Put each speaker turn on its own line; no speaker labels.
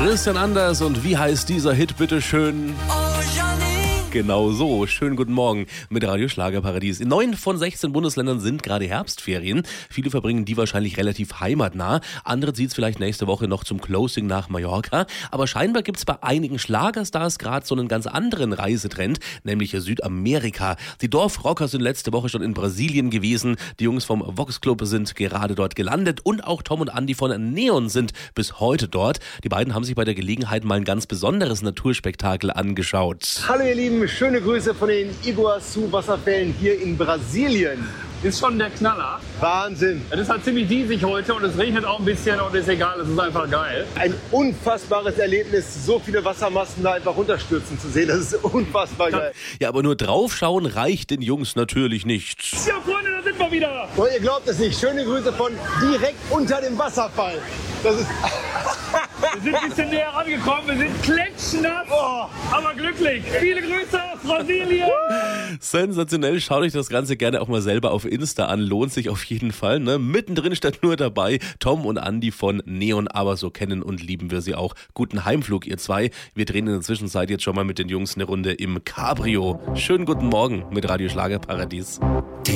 Christian Anders und wie heißt dieser Hit bitteschön? Genau so. Schönen guten Morgen mit Radio Schlagerparadies. In 9 von 16 Bundesländern sind gerade Herbstferien. Viele verbringen die wahrscheinlich relativ heimatnah. Andere zieht es vielleicht nächste Woche noch zum Closing nach Mallorca. Aber scheinbar gibt es bei einigen Schlagerstars gerade so einen ganz anderen Reisetrend, nämlich Südamerika. Die Dorfrocker sind letzte Woche schon in Brasilien gewesen. Die Jungs vom Vox Club sind gerade dort gelandet. Und auch Tom und Andi von Neon sind bis heute dort. Die beiden haben sich bei der Gelegenheit mal ein ganz besonderes Naturspektakel angeschaut.
Hallo ihr Lieben, schöne Grüße von den Iguazu-Wasserfällen hier in Brasilien.
Ist schon der Knaller.
Wahnsinn.
Es ist halt ziemlich diesig heute und es regnet auch ein bisschen und ist egal, es ist einfach geil.
Ein unfassbares Erlebnis, so viele Wassermassen da einfach runterstürzen zu sehen. Das ist unfassbar geil.
Ja, aber nur draufschauen reicht den Jungs natürlich nicht.
Ja, Freunde, da sind wir wieder.
Oh, ihr glaubt es nicht, schöne Grüße von direkt unter dem Wasserfall. Das ist...
Wir sind ein bisschen näher rangekommen, wir sind klatschnass, aber glücklich. Viele Grüße aus Brasilien.
Sensationell, schaut euch das Ganze gerne auch mal selber auf Insta an, lohnt sich auf jeden Fall. Ne? Mittendrin steht nur dabei Tom und Andi von Neon, aber so kennen und lieben wir sie auch. Guten Heimflug, ihr zwei. Wir drehen in der Zwischenzeit jetzt schon mal mit den Jungs eine Runde im Cabrio. Schönen guten Morgen mit Radio Schlagerparadies.